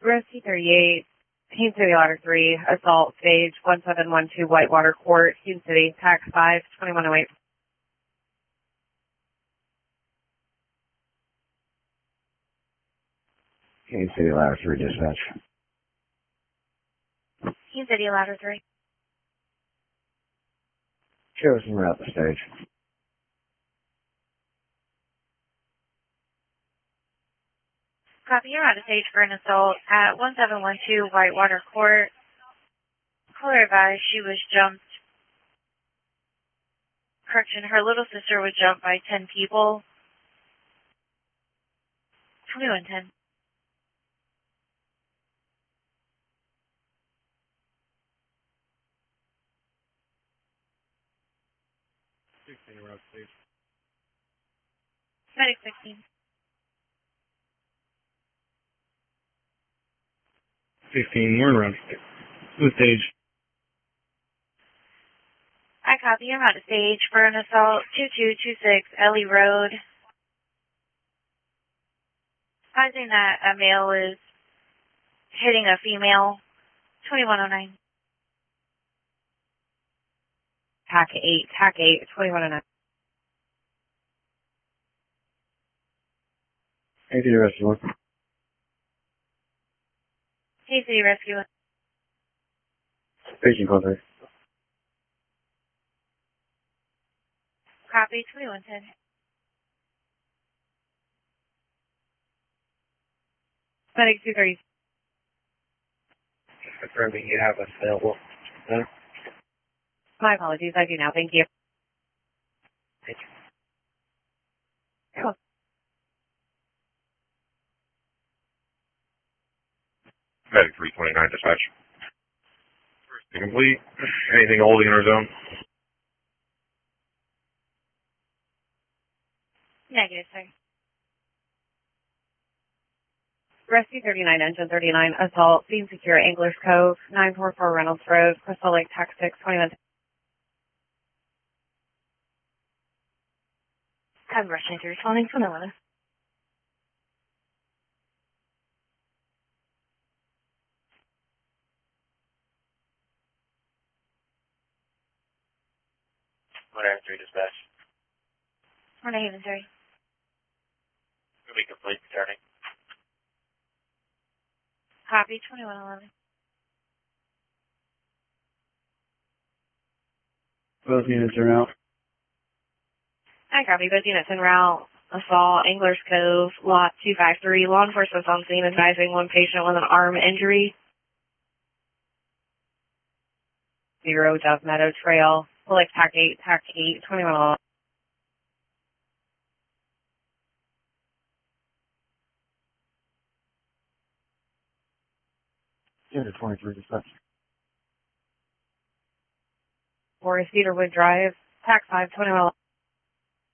Rosie 38, Keene City Ladder 3, assault stage 1712 Whitewater Court, Keene City, tax 5, 2108. Keene City Ladder 3 dispatch. Keene City Ladder 3. Show us en route the stage. Copy, you're on a stage for an assault at 1712 Whitewater Court. Caller advised she was jumped. Correction, her little sister was jumped by 10 people. 2110. Medic 16. 15, we're around the stage. I copy, you're on a stage for an assault 2226 Ellie Road. Advising that a male is hitting a female. 2109. TAC 8, 2109. Hey, City Rescue 1. Hey, City Rescue. Patient call 3. Copy, 2110. Medic 230. Confirming you have us available. My apologies, I do now, thank you. Thank you. Cool. Medic 329 dispatch. First complete. Anything holding in our zone? Negative, sir. Rescue 39, Engine 39, assault, scene secure, Anglers Cove, 944 Reynolds Road, Crystal Lake, tax 6, 21. Code Rushing to responding to 11. Whatever, 3 dispatch. Morning, Haven 3. Will be complete returning. Copy, 2111. Both units are out. I copy, both units en route. Assault, Anglers Cove, lot 253. Law enforcement's on scene advising one patient with an arm injury. 0 Dove Meadow Trail, Lake TAC 8, 2111. Unit 23 dispatch. Or Cedarwood Drive, tax 5, 2111.